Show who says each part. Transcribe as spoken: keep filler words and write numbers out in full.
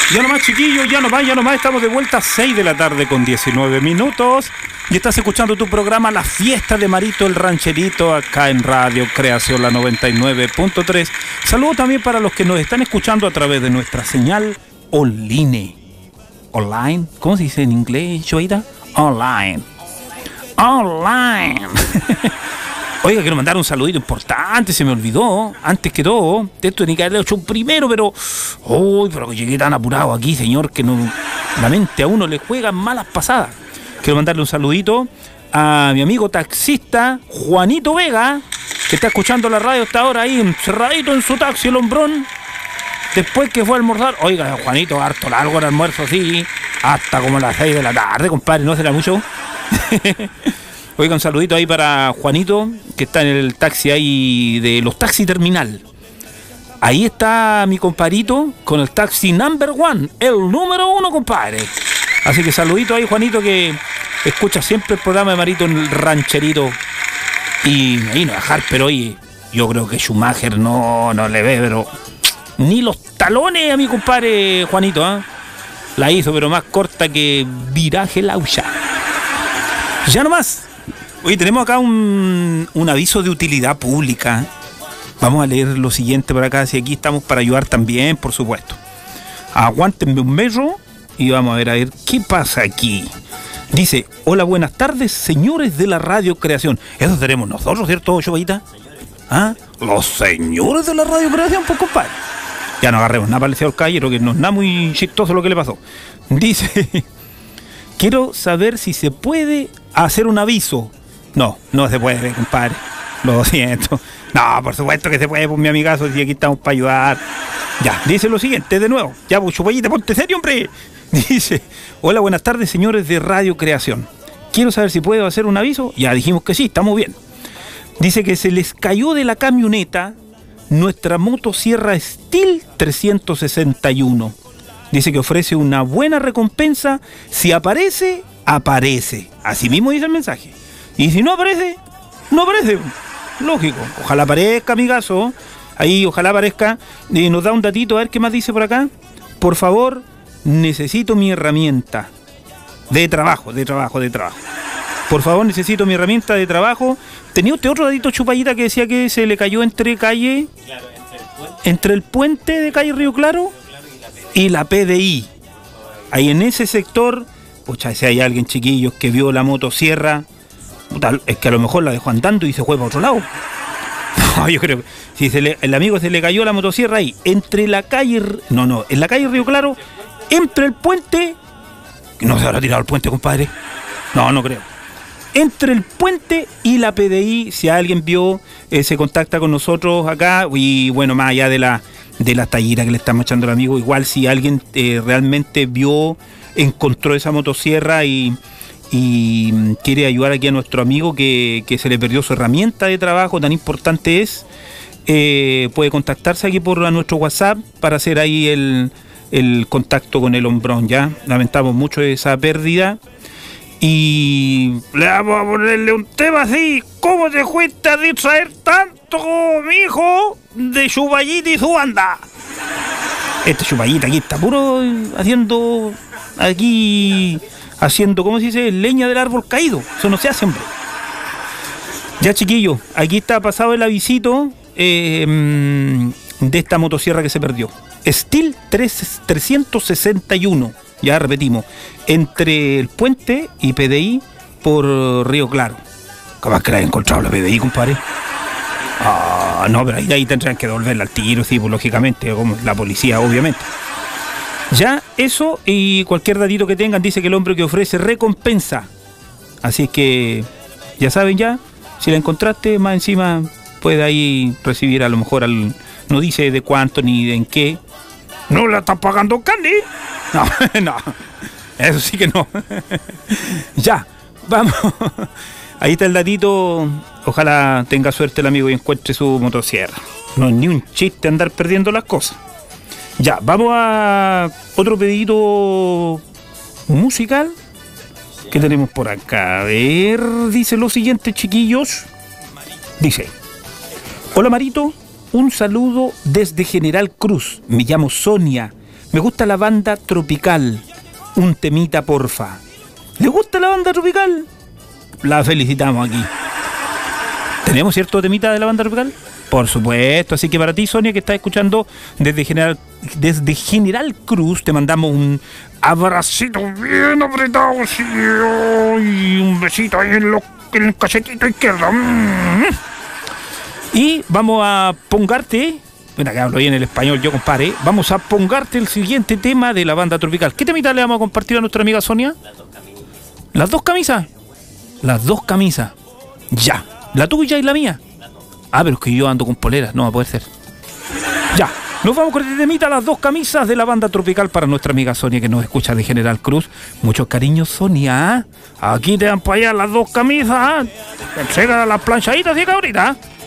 Speaker 1: Ya nomás, chiquillos, ya nomás, ya nomás. Estamos de vuelta a seis de la tarde con diecinueve minutos. Y estás escuchando tu programa La Fiesta de Marito el Rancherito, acá en Radio Creación, la noventa y nueve punto tres. Saludos también para los que nos están escuchando a través de nuestra señal online. Online, ¿cómo se dice en inglés, Joaita? Online. Online. Oiga, quiero mandar un saludito importante, se me olvidó, antes que todo, esto tenía que haberlo hecho primero, pero, uy, pero que llegué tan apurado aquí, señor, que no, la mente a uno le juega malas pasadas. Quiero mandarle un saludito a mi amigo taxista Juanito Vega, que está escuchando la radio hasta ahora ahí, encerradito en su taxi, el hombrón, después que fue a almorzar. Oiga, Juanito, harto largo el almuerzo, sí, hasta como las seis de la tarde, compadre, ¿no será mucho? Oiga, un saludito ahí para Juanito, que está en el taxi ahí de los Taxi Terminal. Ahí está mi compadrito con el taxi number one, el número uno, compadre. Así que saludito ahí, Juanito, que escucha siempre el programa de Marito en el Rancherito. Y ahí no dejar, pero oye, yo creo que Schumacher no, no le ve, pero ni los talones a mi compadre Juanito, ¿eh? La hizo, pero más corta que viraje laucha. Ya nomás. Oye, tenemos acá un, un aviso de utilidad pública. Vamos a leer lo siguiente por acá, si aquí estamos para ayudar también, por supuesto. Aguántenme un metro y vamos a ver a ver qué pasa aquí. Dice, hola, buenas tardes, señores de la Radio Creación. Eso tenemos nosotros, ¿cierto, Chobaita? ¿Ah? Los señores de la Radio Creación, pues, compadre. Ya no agarremos nada para el señor Caballero, que no es nada muy chistoso lo que le pasó. Dice, quiero saber si se puede hacer un aviso. No, no se puede, compadre. Lo siento. No, por supuesto que se puede, pues, mi amigazo, si aquí estamos para ayudar. Ya, dice lo siguiente, de nuevo. Ya, pues, Chupallita, ponte serio, hombre. Dice, hola, buenas tardes, señores de Radio Creación. Quiero saber si puedo hacer un aviso. Ya dijimos que sí, estamos bien. Dice que se les cayó de la camioneta nuestra motosierra Steel trescientos sesenta y uno. Dice que ofrece una buena recompensa. Si aparece, aparece. Así mismo dice el mensaje. Y si no aparece, no aparece. Lógico. Ojalá aparezca, amigazo. Ahí, ojalá aparezca. Y nos da un datito, a ver qué más dice por acá. Por favor, necesito mi herramienta. De trabajo, de trabajo, de trabajo. Por favor, necesito mi herramienta de trabajo. ¿Tenía usted otro datito, Chupallita, que decía que se le cayó entre calle... Claro, entre el puente. Entre el puente de calle Río Claro, Río Claro y la P D I. Ahí en ese sector, pucha, si hay alguien, chiquillos, que vio la motosierra... Es que a lo mejor la dejó andando y se fue para otro lado. No, yo creo que si se le, el amigo se le cayó la motosierra ahí, entre la calle... No, no, en la calle Río Claro, entre el puente... ¿No se habrá tirado el puente, compadre? No, no creo. Entre el puente y la P D I, si alguien vio, eh, se contacta con nosotros acá. Y bueno, más allá de la, de la tallera que le estamos echando al amigo, igual si alguien eh, realmente vio, encontró esa motosierra y... y quiere ayudar aquí a nuestro amigo que, que se le perdió su herramienta de trabajo, tan importante es, eh, puede contactarse aquí por nuestro WhatsApp para hacer ahí el, el contacto con el hombrón, ¿ya? Lamentamos mucho esa pérdida y le vamos a ponerle un tema así. ¿Cómo te cuesta distraer tanto, mi hijo, de Chupallita y su banda? Este Chupallita aquí está puro haciendo aquí... haciendo, ¿cómo se dice? Leña del árbol caído. Eso no se hace, hombre. Ya, chiquillo, aquí está pasado el avisito eh, de esta motosierra que se perdió. Steel trescientos sesenta y uno. Ya repetimos. Entre el puente y P D I por Río Claro. ¿Cómo es que la he encontrado la P D I, compadre? Ah, no, pero ahí, ahí tendrán que devolverla al tiro, sí, pues, lógicamente, como la policía, obviamente. Ya, eso y cualquier datito que tengan, dice que el hombre que ofrece recompensa. Así es que, ya saben ya, si la encontraste, más encima puede ahí recibir a lo mejor, al, no dice de cuánto ni de en qué. ¿No la están pagando Candy? No, no, eso sí que no. Ya, vamos. Ahí está el datito, ojalá tenga suerte el amigo y encuentre su motosierra. No es ni un chiste andar perdiendo las cosas. Ya, vamos a otro pedidito musical que tenemos por acá. A ver, dice lo siguiente, chiquillos. Dice, hola Marito, un saludo desde General Cruz. Me llamo Sonia. Me gusta la banda tropical. Un temita, porfa. ¿Le gusta la banda tropical? La felicitamos aquí. ¿Tenemos cierto temita de la banda tropical? Por supuesto. Así que para ti, Sonia, que estás escuchando desde General, desde General Cruz, te mandamos un abracito bien apretado, sí, y un besito ahí en, lo, en el cachetito izquierdo. Y vamos a pongarte... Bueno, que hablo bien el español yo, compadre. Vamos a pongarte el siguiente tema de la banda tropical. ¿Qué temita le vamos a compartir a nuestra amiga Sonia? Las dos camisas. Las dos camisas. Ya. La tuya y la mía. Ah, pero es que yo ando con poleras. No va a poder ser. Ya. Nos vamos con este temita, las dos camisas de la banda tropical para nuestra amiga Sonia, que nos escucha de General Cruz. Muchos cariños, Sonia. Aquí te dan para allá las dos camisas. Entrega las planchaditas de cabrita.